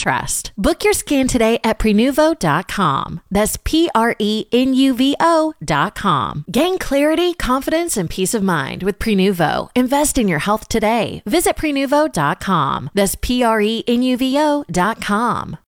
trust. Book your scan today at Prenuvo.com. That's Prenuvo.com. Gain clarity, confidence, and peace of mind with Prenuvo. Invest in your health today. Visit Prenuvo.com. That's Prenuvo.com.